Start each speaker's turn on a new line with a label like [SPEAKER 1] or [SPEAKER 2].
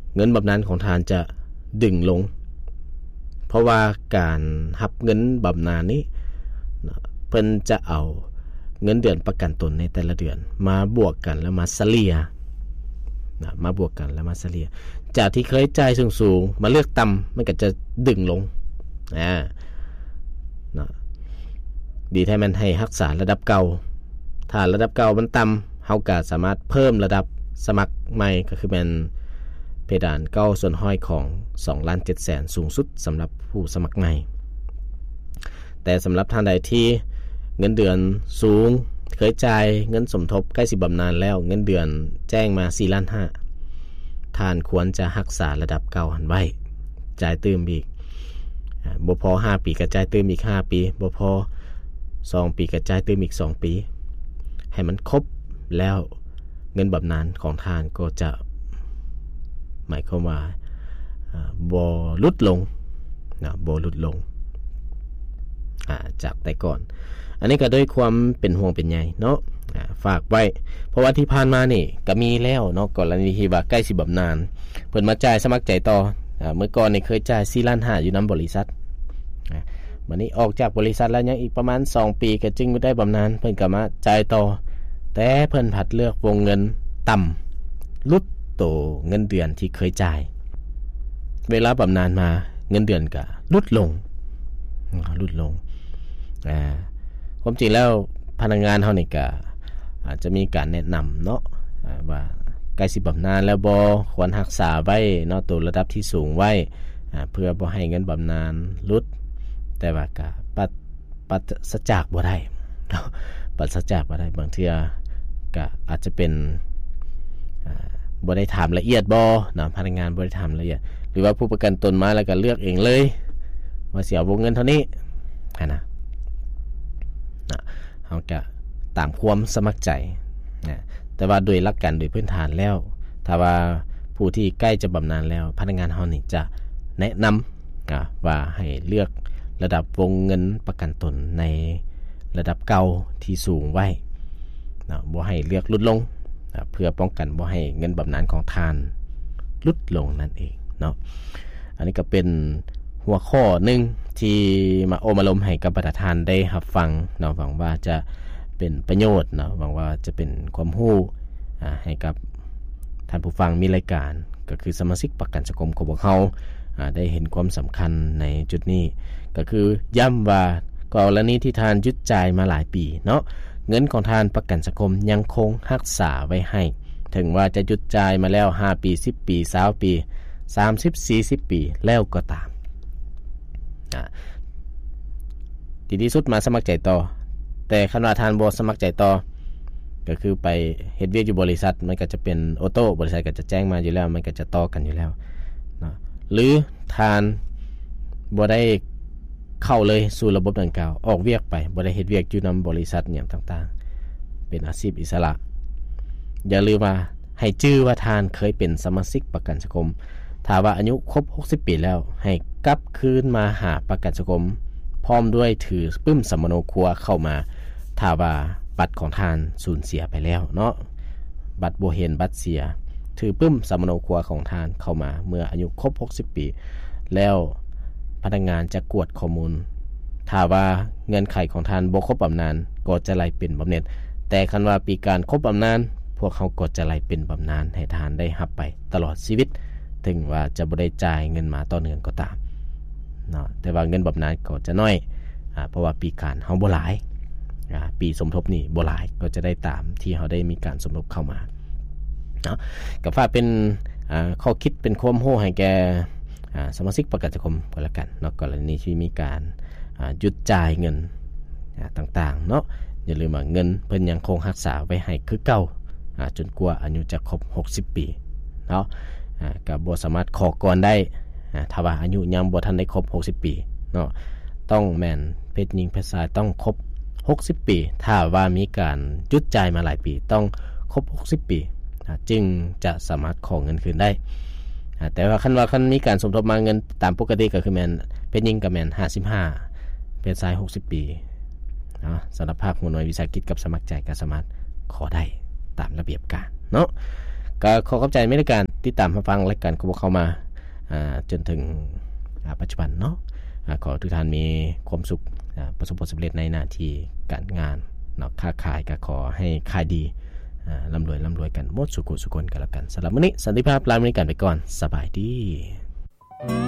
[SPEAKER 1] เงินบำนาญของทานจะดึงลงเพราะว่าการรับเงินบำนาญนี้เพิ่นจะเอาเงินเดือนประกันตนในแต่ละเดือนมาบวกกันแล้วมาเฉลี่ยมาบวกกันแล้วมาเฉลี่ยจากที่เคยจ่ายสูงๆมาเลือกต่ำมันก็จะดึงลงดีแท้มันให้รักษาระดับเก่าถ้าระดับเก่ามันต่ำเฮาก็สามารถเพิ่มระดับสมัครใหม่ก็คือเป็นเพดาน9ส่วนห้อยของ 2,700,000 สูงสุดสำหรับผู้สมัครใหม่แต่สำหรับท่านใดที่เงินเดือนสูงเคยจ่ายเงินสมทบใกล้สิบำนาญแล้วเงินเดือนแจ้งมา 4,500,000 ท่านควรจะรักษาระดับเก่าหันไว้จ่ายเติมอีกบ่พอ5ปีก็จ่ายเติมอีก5ปีบ่พอ2ปีก็จ่ายเติมอีก2ปีให้มันครบแล้วเงินบำนาญของท่านก็จะหมายความว่าบ่ลดลงบ่ลดลงจากแต่ก่อนอันนี้ก็ด้วยความเป็นห่วงเป็นใยเนาะฝากไว้เพราะว่าที่ผ่านมานี่ก็มีแล้วเนาะกรณีที่ว่าใกล้สิบำนาญเพิ่นมาจ่ายสมัครใจต่อเมื่อก่อนนี่เคยจ่าย 4,500,000 อยู่นำบริษัทวันนี้ออกจากบริษัทแล้วยังอีกประมาณ2ปีก็จึงได้บำนาญเพิ่นก็มาจ่ายต่อแต่เพิ่นผัดเลือกวงเงินต่ำลดโตเงินเดือนที่เคยจ่ายเวลาบำนาญมาเงินเดือนก็ลดลงความจริงแล้วพนักงานเฮานี่ก็อาจจะมีการแนะนำเนาะว่าใกล้สิบำนาญแล้วบ่ควรรักษาไว้เนาะตัวระดับที่สูงไว้เพื่อบ่ให้เงินบำนาญลดแต่ว่าก็ปัสจากบ่ได้เนาะปัสจากบ่ได้บางเทื่อก็อาจจะเป็นบ่ได้ถามละเอียดบ่เนาะพนักงานบ่ได้ถามละเอียดหรือว่าผู้ประกันตนมาแล้วก็เลือกเองเลยว่าสิเอาวงเงินเท่านี้นะเฮาก็ตามความสมัครใจแต่ว่าโดยหลักการโดยพื้นฐานแล้วถ้าว่าผู้ที่ใกล้จะบำนาญแล้วพนักงานเฮานี่จะแนะนำว่าให้เลือกระดับวงเงินประกันตนในระดับเก่าที่สูงไว้บ่ให้เลือกลดลงเพื่อป้องกันบ่ให้เงินบำนาญของทานลดลงนั่นเองเนาะอันนี้ก็เป็นหัวข้อนึงที่มาโอมาลมให้กับประธานได้รับฟังเนาะหวังว่าจะเป็นประโยชน์เนาะหวังว่าจะเป็นความรู้ให้กับท่านผู้ฟังมีรายการก็คือสมาชิกประกันสังคมของพวกเราได้เห็นความสำคัญในจุดนี้ก็คือย้ำว่ากรณีที่ทานยึดจ่ายมาหลายปีเนาะเงินของทานประกันสังคมยังคงรักษาไว้ให้ถึงว่าจะยึดจ่ายมาแล้ว5ปี10ปี20ปี30 40ปีแล้วก็ตามดีที่สุดมาสมัครใจต่อแต่คันว่าทานบ่สมัครใจต่อก็คือไปเฮ็ดเวียกอยู่บริษัทมันก็จะเป็นออโต้บริษัทก็จะแจ้งมาอยู่แล้วมันก็จะต่อกันอยู่แล้วนะหรือทานบ่ได้เข้าเลยสู่ระบบดังกล่าวออกเวียกไปบ่ได้เฮ็ดเวียกอยู่นำบริษัทหยังต่างๆเป็นอาชีพอิสระอย่าลืมว่าให้ชื่อว่าทานเคยเป็นสมาชิกประกันสังคมถ้าว่าอายุครบ60ปีแล้วให้กลับคืนมาหาประกันสังคมพร้อมด้วยถือปึ้มสมโนครัวเข้ามาถ้าว่าบัตรของทานสูญเสียไปแล้วเนาะบัตรบ่เห็นบัตรเสียถือปึ้มสมโนครัวของทานเข้ามาเมื่ออายุครบ60ปีแล้วพนักงานจะกวดข้อมูลถ้าว่าเงื่อนไขของทานบ่ครบบำนาญก็จะไล่เป็นบำเหน็จแต่คันว่าปีการครบบำนาญพวกเขาก็จะไล่เป็นบำนาญให้ทานได้รับไปตลอดชีวิตถึงว่าจะบ่ได้จ่ายเงินมาต่อเนื่องก็ตามเนาะแต่ว่าเงินบำนาญก็จะน้อยเพราะว่าปีการเฮาบ่หลายปีสมทบนี่บ่หลายก็จะได้ตามที่เฮาได้มีการสมทบเข้ามาเนาะก็ฝากเป็นข้อคิดเป็นความรู้ให้แก่สมาชิกประกันสังคมก็แล้วกันเนาะกรณีที่มีการหยุดจ่ายเงินต่างๆเนาะอย่าลืมว่าเงินเพิ่นยังคงรักษาไว้ให้คือเก่าจนกว่าอายุจะครบ60ปีเนาะก็บ่สามารถขอก่อนได้ถ้าว่าอายุยังบ่ทันได้ครบ60ปีเนาะต้องแม่นเพศหญิงเพศชายต้องครบ60ปีถ้าว่ามีการหยุดจ่ายมาหลายปีต้องครบ60ปีจึงจะสามารถขอเงินคืนได้แต่ว่าคันมีการสมทบมาเงินตามปกติก็คือแม่นเพศหญิงก็แม่น55เพศชาย60ปีเนาะสำหรับภาคหน่วยวิสาหกิจกับสมัครใจก็สามารถขอได้ตามระเบียบการเนาะก็ขอขอบใจในการติดตามรับฟังรายการของพวกเขามาจนถึงปัจจุบันเนาะขอทุกท่านมีความสุขประสบผลสำเร็จในหน้าที่การงานเนาะค้าขายก็ขอให้ขายดีร่ำรวยกันหมดสุขสุขคนกันแล้วกันสำหรับมื้อนี้สันติภาพลามื้อนี้กันไปก่อนสบายดี